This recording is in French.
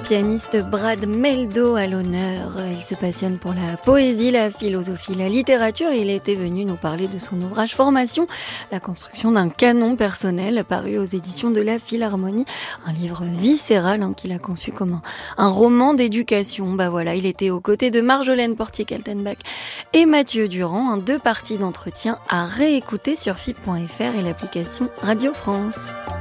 pianiste Brad Mehldau à l'honneur. Il se passionne pour la poésie, la philosophie, la littérature et il était venu nous parler de son ouvrage Formation, la construction d'un canon personnel paru aux éditions de la Philharmonie. Un livre viscéral qu'il a conçu comme un roman d'éducation. Voilà, il était aux côtés de Marjolaine Portier-Kaltenbach et Mathieu Durand. 2 parties d'entretien à réécouter sur FIP.fr et l'application Radio France.